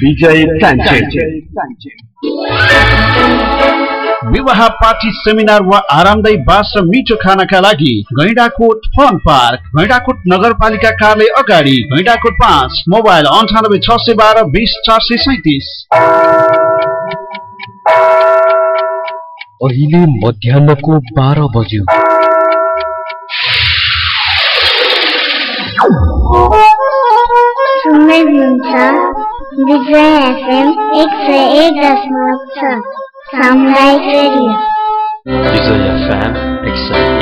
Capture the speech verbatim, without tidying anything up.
विजय transit विवाह party seminar वा आरामदायी बास र मिठो खानाका लागि गैंडाकोट फन पार्क गैंडाकोट नगरपालिका कार्यालय अगाडि गैंडाकोट पाँच मोबाइल अन्ठानब्बे छ सय बाह्र बीस चार सय सैतिस। अहिले मध्याहको बाह्र बज्यो। सुन्दै हुनुहुन्छ विजय एफएम एक सय एक दशमलव छ सामुदायिक रेडियो। विजय एफएम एक सय